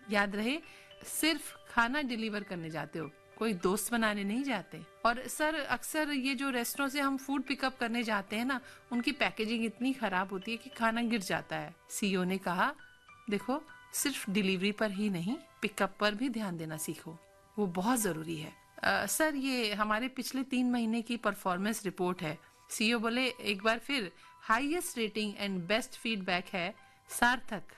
याद रहे, सिर्फ खाना डिलीवर करने जाते हो, कोई दोस्त बनाने नहीं जाते। और सर, अक्सर ये जो रेस्टोरेंट से हम फूड पिकअप करने जाते हैं ना, उनकी पैकेजिंग इतनी खराब होती है कि खाना गिर जाता है। सीईओ ने कहा, देखो, सिर्फ डिलीवरी पर ही नहीं, पिकअप पर भी ध्यान देना सीखो, वो बहुत जरूरी है। सर, ये हमारे पिछले 3 महीने की परफॉर्मेंस रिपोर्ट है। सीईओ बोले, एक बार फिर highest rating and best feedback है सार्थक।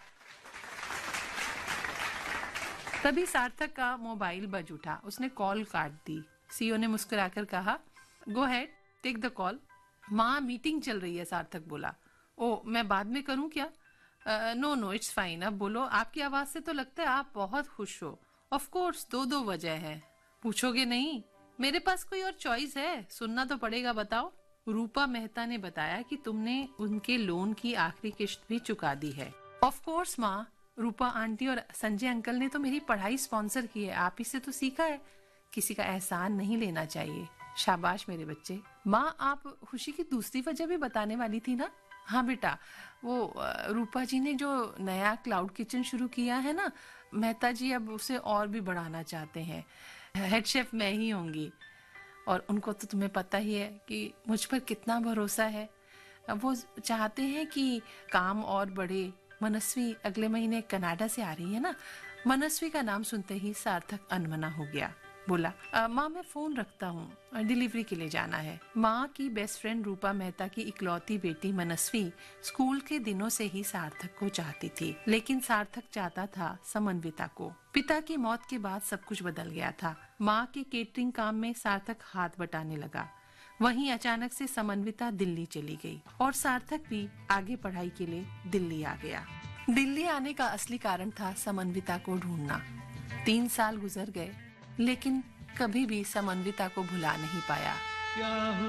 तभी सार्थक का मोबाइल बज उठा। उसने कॉल काट दी। सीईओ ने मुस्कुराकर कहा, गो हेड, टेक द कॉल। माँ, मीटिंग चल रही है, सार्थक बोला। ओ, मैं बाद में करूं क्या? No, it's fine. अब बोलो, आपकी आवाज से तो लगता है आप बहुत खुश हो। ऑफ कोर्स, दो वजह है। पूछोगे नहीं? मेरे पास कोई और चॉइस है? सुनना तो पड़ेगा, बताओ। रूपा मेहता ने बताया कि तुमने उनके लोन की आखिरी किश्त भी चुका दी है। ऑफ कोर्स माँ, रूपा आंटी और संजय अंकल ने तो मेरी पढ़ाई स्पॉन्सर की है, आप ही से तो सीखा है। किसी का एहसान नहीं लेना चाहिए। शाबाश मेरे बच्चे। माँ, आप खुशी की दूसरी वजह भी बताने वाली थी ना? हाँ बेटा, वो रूपा जी ने जो नया क्लाउड किचन शुरू किया है ना, मेहता जी अब उसे और भी बढ़ाना चाहते हैं। हेड शेफ मैं ही होंगी। और उनको तो तुम्हें पता ही है कि मुझ पर कितना भरोसा है। वो चाहते हैं कि काम और बढ़े। मनस्वी अगले महीने कनाडा से आ रही है ना। मनस्वी का नाम सुनते ही सार्थक अनमना हो गया। बोला, माँ, मैं फोन रखता हूँ, डिलीवरी के लिए जाना है। माँ की बेस्ट फ्रेंड रूपा मेहता की इकलौती बेटी मनस्वी स्कूल के दिनों से ही सार्थक को चाहती थी, लेकिन सार्थक चाहता था समन्विता को। पिता की मौत के बाद सब कुछ बदल गया था। माँ के केटरिंग काम में सार्थक हाथ बटाने लगा। वहीं अचानक से समन्विता दिल्ली चली गई और सार्थक भी आगे पढ़ाई के लिए दिल्ली आ गया। दिल्ली आने का असली कारण था समन्विता को ढूंढना। 3 साल गुजर गए, लेकिन कभी भी समन्विता को भुला नहीं पाया।